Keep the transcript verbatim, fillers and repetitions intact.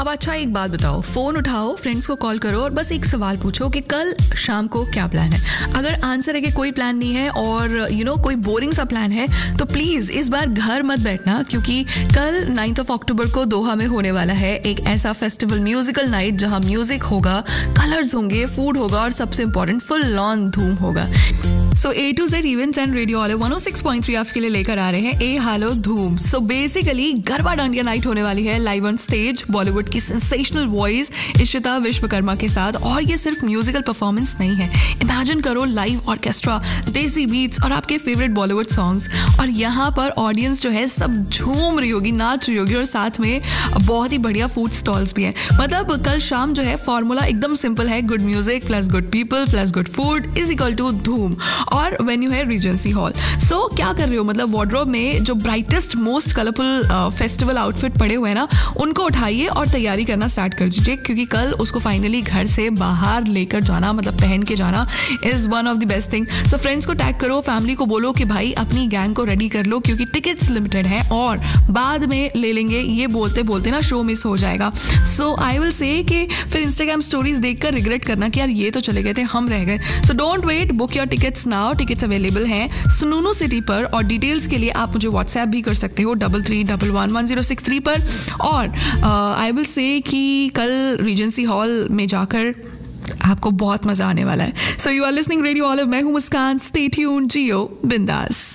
अब अच्छा एक बात बताओ, फोन उठाओ, फ्रेंड्स को कॉल करो और बस एक सवाल पूछो कि कल शाम को क्या प्लान है। अगर आंसर है कि कोई प्लान नहीं है और यू you नो know, कोई बोरिंग सा प्लान है तो प्लीज इस बार घर मत बैठना, क्योंकि कल नाइन्थ ऑफ अक्टूबर को दोहा में होने वाला है एक ऐसा फेस्टिवल म्यूजिकल नाइट जहां म्यूजिक होगा, कलर्स होंगे, फूड होगा और सबसे इंपॉर्टेंट फुल लॉन धूम होगा। सो ए to Z events and radio वाले वन ओ सिक्स पॉइंट थ्री आपके लिए लेकर आ रहे हैं ए हालो धूम। So basically garba dandiya night होने वाली है लाइव ऑन स्टेज बॉलीवुड की सेंसेशनल वॉइस इशिता विश्वकर्मा के साथ। और ये सिर्फ म्यूजिकल परफॉर्मेंस नहीं है, इमेजिन करो लाइव ऑर्केस्ट्रा, देसी बीट्स और आपके फेवरेट बॉलीवुड सॉन्ग्स। और यहाँ पर ऑडियंस जो है सब झूम रही होगी, नाच रही होगी और साथ में बहुत ही बढ़िया फूड स्टॉल्स भी हैं। मतलब कल शाम जो है फॉर्मूला एकदम सिंपल है, good music plus good people plus good food is equal to धूम। और वेन्यू है रीजेंसी हॉल। सो so, क्या कर रहे हो, मतलब वार्डरोब में जो brightest most colourful festival outfit पड़े हुए हैं ना, उनको उठाइए और तैयारी करना स्टार्ट कर दीजिए, क्योंकि कल उसको फाइनली घर से बाहर लेकर जाना, मतलब पहन के जाना is one of the best thing. So friends को टैग करो, फैमिली को बोलो कि भाई अपनी गैंग को रेडी कर लो, क्योंकि टिकट्स लिमिटेड है और बाद में ले लेंगे ये बोलते बोलते ना शो मिस हो जाएगा। सो आई विल से कि फिर इंस्टाग्राम स्टोरीज देखकर रिग्रेट करना कि यार ये तो चले गए थे, हम रह गए। So don't wait, book your tickets now. Tickets available हैं सुनूनू सिटी पर और डिटेल्स के लिए आप मुझे व्हाट्सएप भी कर सकते हो double three double one one zero six three पर। और आई विल से कि कल रीजेंसी हॉल में जाकर आपको बहुत मजा आने वाला है। So you are listening radio olive, मैं हूं मुस्कान, स्टे ट्यून्ड, जियो बिंदास।